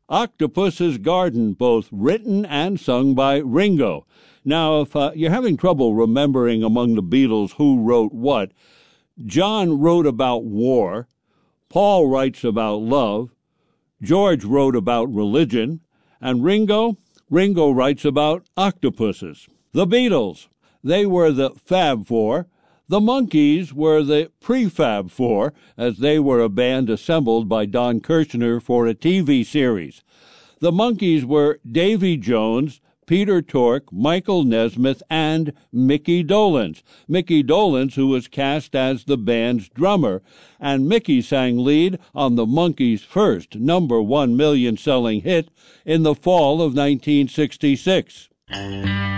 Octopus's Garden, both written and sung by Ringo. Now, if you're having trouble remembering among the Beatles who wrote what, John wrote about war, Paul writes about love, George wrote about religion, and Ringo writes about octopuses. The Beatles, they were the Fab Four. The Monkees were the Prefab Four, as they were a band assembled by Don Kirshner for a TV series. The Monkees were Davy Jones, Peter Tork, Michael Nesmith, and Mickey Dolenz. Mickey Dolenz, who was cast as the band's drummer, and Mickey sang lead on the Monkees' first #1 million-selling hit in the fall of 1966.